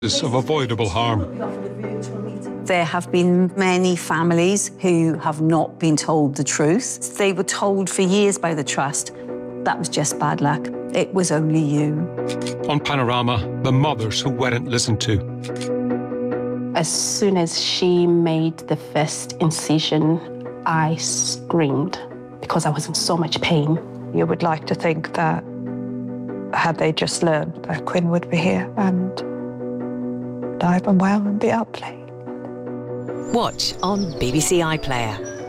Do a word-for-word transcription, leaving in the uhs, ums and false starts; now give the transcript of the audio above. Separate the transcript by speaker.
Speaker 1: of avoidable harm.
Speaker 2: There have been many families who have not been told the truth. They were told for years by the Trust that was just bad luck. It was only you.
Speaker 1: On Panorama, the mothers who weren't listened to.
Speaker 3: As soon as she made the first incision, I screamed because I was in so much pain.
Speaker 4: You would like to think that had they just learned that Quinn would be here and alive and well and be out playing.
Speaker 5: Watch on B B C iPlayer.